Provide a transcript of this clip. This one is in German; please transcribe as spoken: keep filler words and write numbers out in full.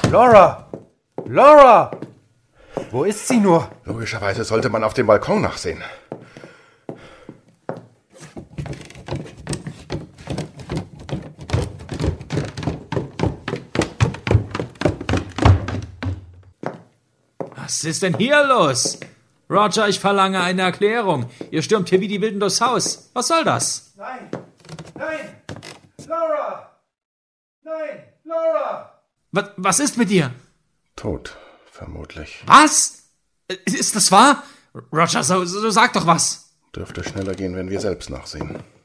Laura! Laura! Wo ist sie nur? Logischerweise sollte man auf dem Balkon nachsehen. Was ist denn hier los? Roger, ich verlange eine Erklärung. Ihr stürmt hier wie die Wilden durchs Haus. Was soll das? Nein! Nein! Laura! Nein! Laura! Was, was ist mit dir? Tot, vermutlich. Was? Ist das wahr? Roger, so, so sag doch was. Dürfte schneller gehen, wenn wir selbst nachsehen.